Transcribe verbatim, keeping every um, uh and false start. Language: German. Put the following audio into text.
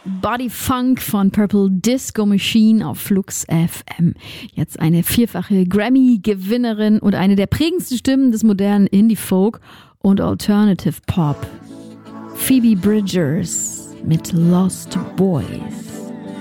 Body Funk von Purple Disco Machine auf Flux F M. Jetzt eine vierfache Grammy-Gewinnerin und eine der prägendsten Stimmen des modernen Indie-Folk und Alternative Pop. Phoebe Bridgers mit Lost Boys.